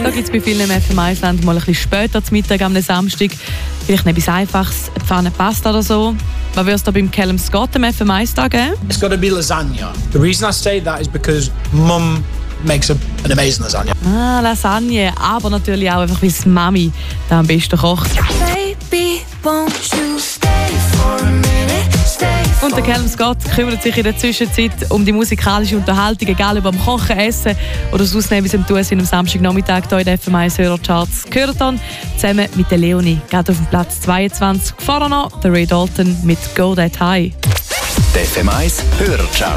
Da gibt es bei vielen im FM1-Land mal ein bisschen später zum Mittag am Samstag. Vielleicht etwas Einfaches, eine Pfanne Pasta oder so. Was wirst du beim Callum Scott am FM1-Tag geben? It's got to be lasagna. The reason I say that is because Mum makes an amazing lasagna. Ah, Lasagne, aber natürlich auch einfach, weil die Mami da am besten kocht. Baby, won't you stay for a minute? Und der Callum Scott kümmert sich in der Zwischenzeit um die musikalische Unterhaltung, egal ob am Kochen, Essen oder sonst etwas am Tun sind am Samstagnachmittag hier in den FM1 Hörercharts. Gehört dann zusammen mit der Leonie. Geht auf den Platz 22. Vorher noch der Ray Dalton mit Go That High. Der FM1 Hörercharts.